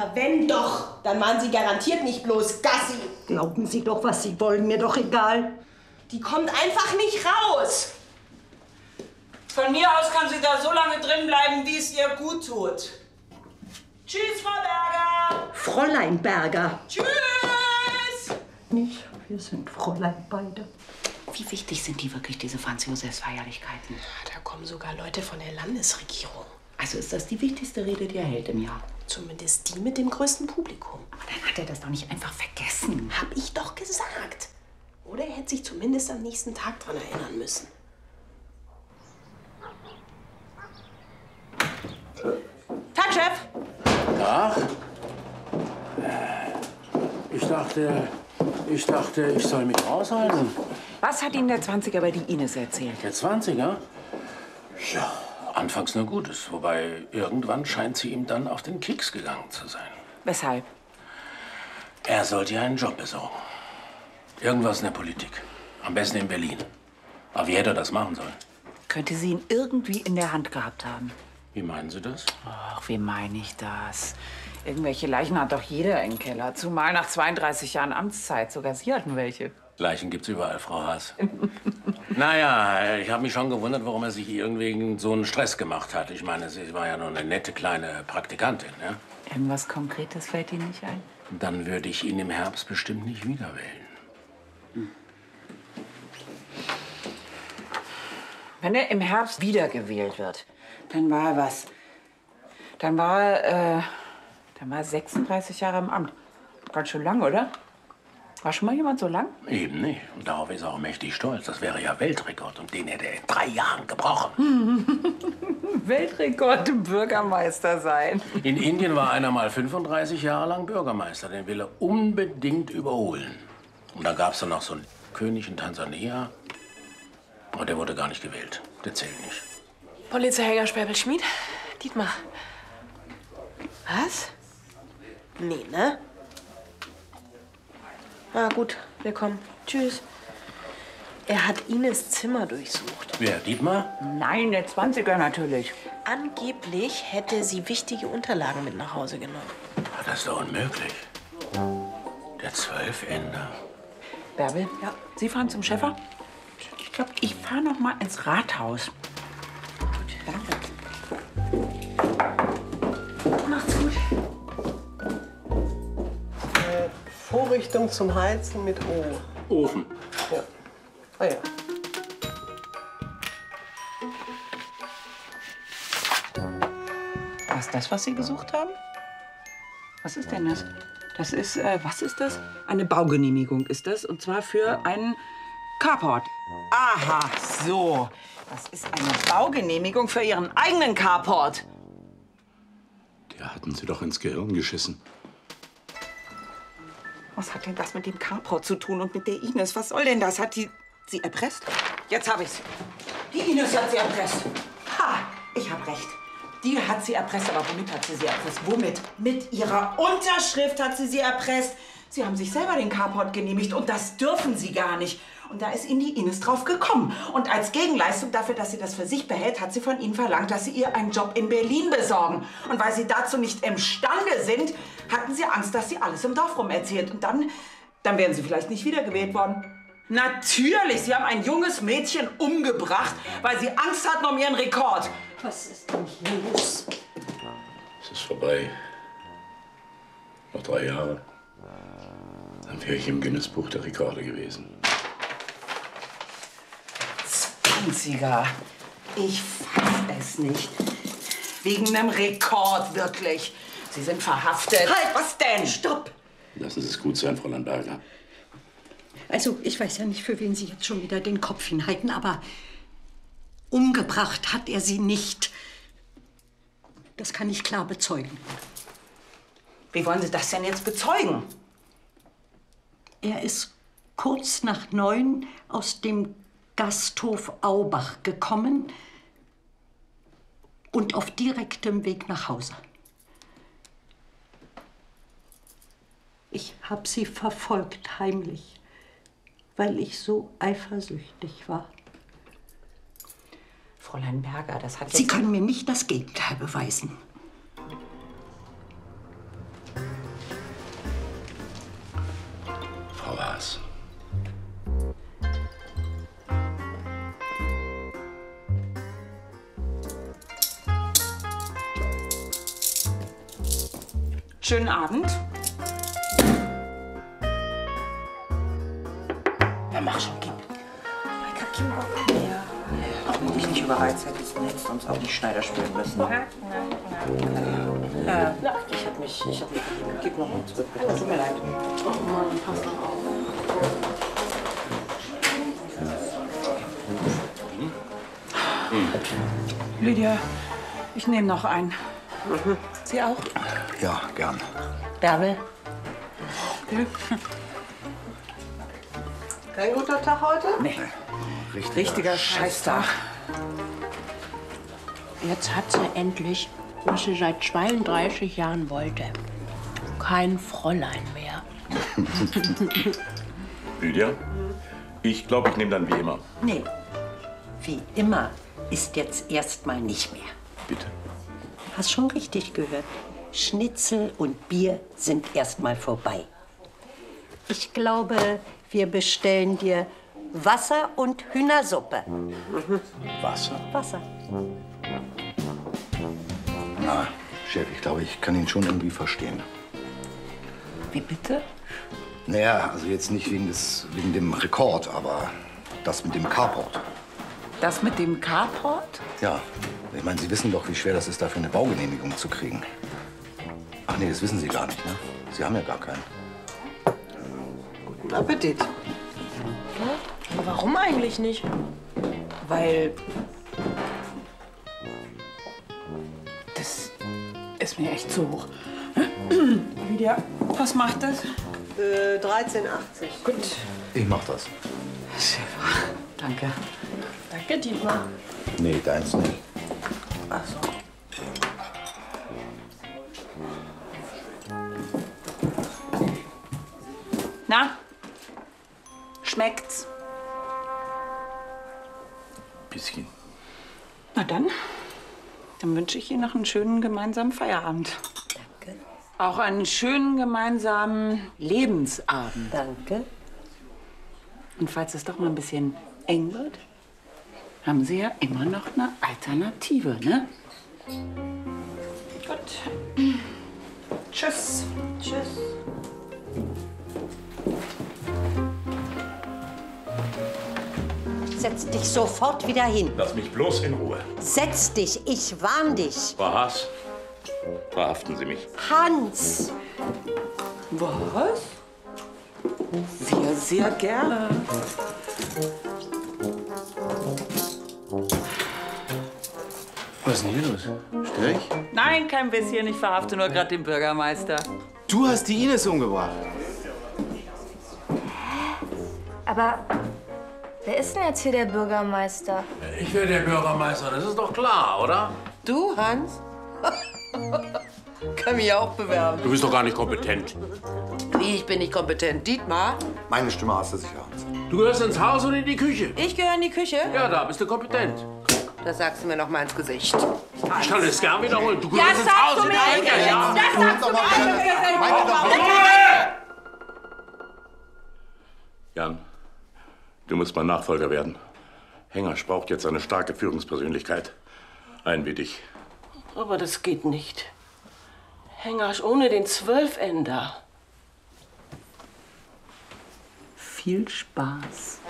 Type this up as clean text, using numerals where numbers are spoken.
Ja, wenn doch, dann waren Sie garantiert nicht bloß Gassi. Glauben Sie doch, was Sie wollen, mir doch egal. Die kommt einfach nicht raus. Von mir aus kann sie da so lange drin bleiben, wie es ihr gut tut. Tschüss, Frau Berger. Fräulein Berger. Tschüss. Nicht, wir sind Fräulein beide. Wie wichtig sind die wirklich, diese Franz-Josefs-Feierlichkeiten? Da kommen sogar Leute von der Landesregierung. Also ist das die wichtigste Rede, die er hält im Jahr? Zumindest die mit dem größten Publikum. Aber dann hat er das doch nicht einfach vergessen. Hab ich doch gesagt. Oder er hätte sich zumindest am nächsten Tag dran erinnern müssen. Tag, Chef. Ach? Ich dachte, ich soll mich raushalten. Was hat Ihnen der 20er bei die Ines erzählt? Der 20er? Ja, anfangs nur Gutes. Wobei, irgendwann scheint sie ihm dann auf den Keks gegangen zu sein. Weshalb? Er sollte ihr einen Job besorgen. Irgendwas in der Politik. Am besten in Berlin. Aber wie hätte er das machen sollen? Könnte sie ihn irgendwie in der Hand gehabt haben? Wie meinen Sie das? Ach, wie meine ich das? Irgendwelche Leichen hat doch jeder im Keller. Zumal nach 32 Jahren Amtszeit. Sogar Sie hatten welche. Leichen gibt's überall, Frau Haas. Naja, ich habe mich schon gewundert, warum er sich irgendwie so einen Stress gemacht hat. Ich meine, sie war ja nur eine nette kleine Praktikantin, ja? Irgendwas Konkretes fällt Ihnen nicht ein? Dann würde ich ihn im Herbst bestimmt nicht wieder wählen. Wenn er im Herbst wiedergewählt wird, dann war er was? Dann war er 36 Jahre im Amt. Ganz schön lang, oder? War schon mal jemand so lang? Eben nicht. Und darauf ist er auch mächtig stolz. Das wäre ja Weltrekord. Und den hätte er in 3 Jahren gebrochen. Weltrekord im Bürgermeister sein. In Indien war einer mal 35 Jahre lang Bürgermeister. Den will er unbedingt überholen. Und dann gab es noch so einen König in Tansania. Aber der wurde gar nicht gewählt. Der zählt nicht. Polizeihelger Sperrbel-Schmied? Dietmar. Was? Nee, ne? Ah, gut, wir kommen. Tschüss. Er hat Ines Zimmer durchsucht. Wer, Dietmar? Nein, der 20er natürlich. Angeblich hätte sie wichtige Unterlagen mit nach Hause genommen. Das ist doch unmöglich. Der 12-Ender. Bärbel, ja. Sie fahren zum Schäfer? Ich glaube, ich fahre noch mal ins Rathaus. Gut, danke. Macht's gut. Vorrichtung zum Heizen mit O. Ofen. Ja. Ah ja. Was ist das, was Sie gesucht haben? Was ist denn das? Das ist, was ist das? Eine Baugenehmigung ist das. Und zwar für einen Carport. Aha, so. Das ist eine Baugenehmigung für Ihren eigenen Carport. Der hatten Sie doch ins Gehirn geschissen. Was hat denn das mit dem Carport zu tun und mit der Ines? Was soll denn das? Hat die sie erpresst? Jetzt habe ich's. Die Ines hat sie erpresst. Ha, ich habe recht. Die hat sie erpresst. Aber womit hat sie erpresst? Womit? Mit ihrer Unterschrift hat sie erpresst. Sie haben sich selber den Carport genehmigt und das dürfen Sie gar nicht. Und da ist Ihnen die Ines drauf gekommen. Und als Gegenleistung dafür, dass sie das für sich behält, hat sie von Ihnen verlangt, dass Sie ihr einen Job in Berlin besorgen. Und weil Sie dazu nicht imstande sind, hatten Sie Angst, dass sie alles im Dorf rum erzählt. Und dann wären Sie vielleicht nicht wiedergewählt worden. Natürlich, Sie haben ein junges Mädchen umgebracht, weil Sie Angst hatten um Ihren Rekord. Was ist denn hier los? Es ist vorbei. Noch 3 Jahre. Dann wäre ich im Guinness-Buch der Rekorde gewesen. 20er. Ich fass es nicht. Wegen einem Rekord, wirklich. Sie sind verhaftet. Halt, was denn? Stopp! Lassen Sie es gut sein, Fräulein Berger. Also, ich weiß ja nicht, für wen Sie jetzt schon wieder den Kopf hinhalten, aber umgebracht hat er sie nicht. Das kann ich klar bezeugen. Wie wollen Sie das denn jetzt bezeugen? Er ist kurz nach 9 aus dem Gasthof Aubach gekommen und auf direktem Weg nach Hause. Ich habe sie verfolgt, heimlich, weil ich so eifersüchtig war. Fräulein Berger, das hat jetzt... Sie können mir nicht das Gegenteil beweisen. Schönen Abend. Ja, mach schon, Kind. Ich hab keinen Bock mehr. Ach, muss ich nicht überreizt hätten, hättest du uns auch die Schneider spielen müssen. Ich hab mich. Gib noch mal zurück, bitte. Tut mir leid. Oh Mann, pass doch auf. Lydia, ich nehme noch einen. Sie auch? Ja, gern. Bärbel? Kein guter Tag heute? Nee. Richtiger Scheißtag. Jetzt hat sie endlich, was sie seit 32 Jahren wollte. Kein Fräulein mehr. Lydia, ich glaube, ich nehme dann wie immer. Nee, wie immer ist jetzt erstmal nicht mehr. Bitte. Hast schon richtig gehört. Schnitzel und Bier sind erstmal vorbei. Ich glaube, wir bestellen dir Wasser und Hühnersuppe. Wasser? Wasser. Na, Chef, ich glaube, ich kann ihn schon irgendwie verstehen. Wie bitte? Naja, also jetzt nicht wegen dem Rekord, aber das mit dem Carport. Das mit dem Carport? Ja, ich meine, Sie wissen doch, wie schwer das ist, dafür eine Baugenehmigung zu kriegen. Ach nee, das wissen Sie gar nicht, ne? Sie haben ja gar keinen. Guten Appetit. Aber warum eigentlich nicht? Weil das ist mir echt zu hoch. Lydia, was macht das? 13,80. Gut. Ich mach das. Danke. Danke, Dietmar. Nee, deins nicht. Ach so. Na? Schmeckt's? Bisschen. Na dann wünsche ich Ihnen noch einen schönen gemeinsamen Feierabend. Danke. Auch einen schönen gemeinsamen Lebensabend. Danke. Und falls es doch mal ein bisschen eng wird, haben Sie ja immer noch eine Alternative, ne? Gut. Tschüss. Tschüss. Setz dich sofort wieder hin. Lass mich bloß in Ruhe. Setz dich, ich warn dich. Frau Haas, verhaften Sie mich. Hans! Was? Sehr, sehr gerne. Was ist denn hier los? Stör ich? Nein, kein bisschen. Ich verhafte nur gerade den Bürgermeister. Du hast die Ines umgebracht. Aber wer ist denn jetzt hier der Bürgermeister? Ich wäre der Bürgermeister, das ist doch klar, oder? Du, Hans? Kann mich auch bewerben. Du bist doch gar nicht kompetent. Wie, ich bin nicht kompetent. Dietmar? Meine Stimme hast du sicher, Hans. Du gehörst ins Haus und in die Küche. Ich gehöre in die Küche? Ja, da bist du kompetent. Das sagst du mir noch mal ins Gesicht. Ich kann es gern wiederholen. Du gehörst ins Haus und in die Küche. Ja. Das sagst du mir Jan, du musst mein Nachfolger werden. Hengersch braucht jetzt eine starke Führungspersönlichkeit. Einen wie dich. Aber das geht nicht. Hengersch ohne den Zwölfender. Viel Spaß.